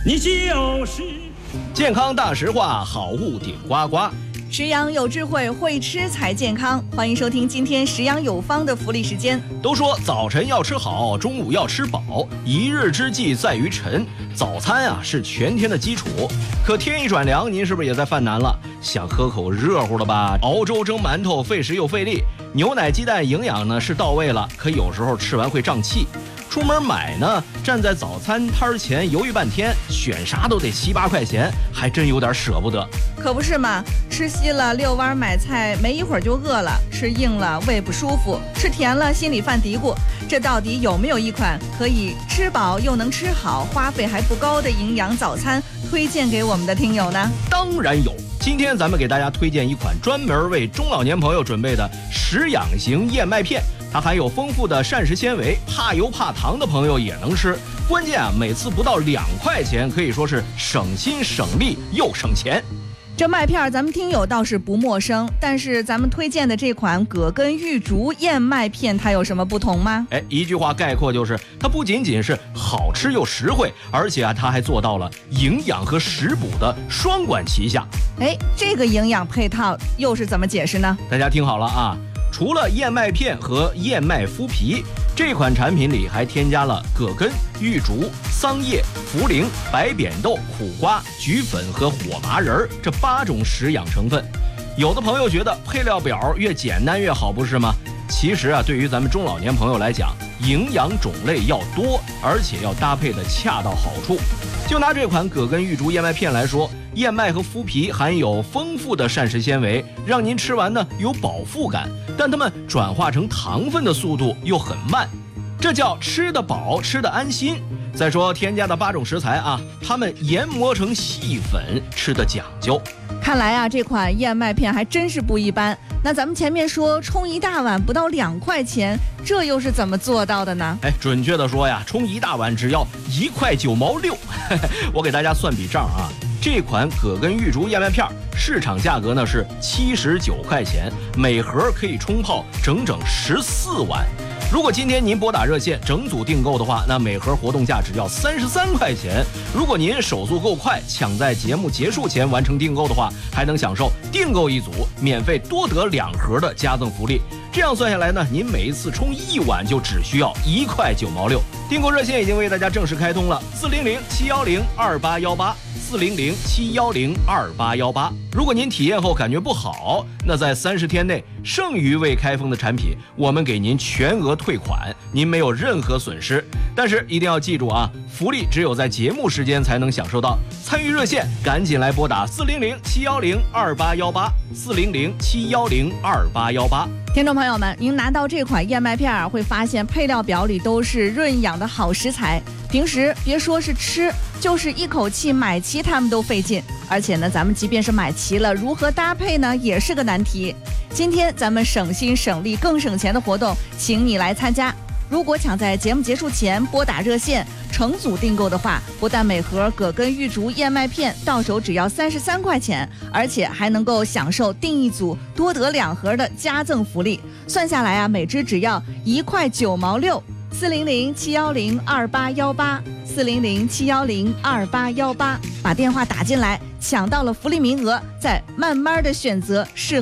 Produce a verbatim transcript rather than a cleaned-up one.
你就是健康大实话，好物顶呱呱。 食养有智慧，会吃才健康。欢迎收听今天食养有方的福利时间。 都说早晨要吃好，中午要吃饱，一日之计在于晨。早餐啊是全天的基础，可天一转凉，您是不是也在犯难了？想喝口热乎的吧？熬粥蒸馒头费时又费力，牛奶鸡蛋营养呢是到位了，可有时候吃完会胀气。出门买呢，站在早餐摊前犹豫半天，选啥都得七八块钱，还真有点舍不得。 可不是嘛，吃稀了遛弯买菜，没一会儿就饿了；吃硬了胃不舒服，吃甜了心里犯嘀咕。这到底有没有一款可以吃饱又能吃好，花费还不高的营养早餐推荐给我们的听友呢？ 当然有。今天咱们给大家推荐一款专门为中老年朋友准备的食养型燕麦片，它含有丰富的膳食纤维，怕油怕糖的朋友也能吃。关键啊，每次不到两块钱，可以说是省心省力又省钱。 这麦片咱们听友倒是不陌生，但是咱们推荐的这款葛根玉竹燕麦片，它有什么不同吗？ 哎，一句话概括就是，它不仅仅是好吃又实惠，而且啊，它还做到了营养和食补的双管齐下。 哎，这个营养配套又是怎么解释呢？ 大家听好了啊！除了燕麦片和燕麦麸皮，这款产品里还添加了葛根、玉竹、桑叶、茯苓、白扁豆、苦瓜、菊粉和火麻仁这八种食养成分。有的朋友觉得配料表越简单越好，不是吗？其实啊，对于咱们中老年朋友来讲，营养种类要多，而且要搭配的恰到好处。就拿这款葛根玉竹燕麦片来说，燕麦和麸皮含有丰富的膳食纤维，让您吃完呢有饱腹感，但它们转化成糖分的速度又很慢，这叫吃得饱，吃得安心。再说添加的八种食材啊，它们研磨成细粉，吃得讲究。 看来啊，这款燕麦片还真是不一般。那咱们前面说冲一大碗不到两块钱，这又是怎么做到的呢？ 哎，准确的说呀，冲一大碗只要一块九毛六。我给大家算笔账啊，这款葛根玉竹燕麦片市场价格呢是七十九块钱，每盒可以冲泡整整十四碗。如果今天您拨打热线整组订购的话，那每盒活动价只要三十三块钱。如果您手速够快，抢在节目结束前完成订购的话，还能享受订购一组免费多得两盒的加赠福利。这样算下来呢，您每一次冲一碗就只需要一块九毛六。订购热线已经为大家正式开通了，四零零七幺零二八幺八。四零零七幺零二八幺八。如果您体验后感觉不好，那在三十天内剩余未开封的产品，我们给您全额退款，您没有任何损失。但是一定要记住啊，福利只有在节目时间才能享受到。参与热线，赶紧来拨打四零零七幺零二八幺八，四零零七幺零二八幺八。 听众朋友们，您拿到这款燕麦片会发现配料表里都是润养的好食材，平时别说是吃，就是一口气买齐它们都费劲。而且呢，咱们即便是买齐了，如何搭配呢，也是个难题。今天咱们省心省力更省钱的活动，请你来参加。如果抢在节目结束前拨打热线成组订购的话，不但每盒葛根玉竹燕麦片到手只要三十三块钱，而且还能够享受订一组多得两盒的加赠福利。算下来啊，每支只要一块九毛六。四零零七幺零二八幺八，四零零七幺零二八幺八，把电话打进来，抢到了福利名额，再慢慢的选择适合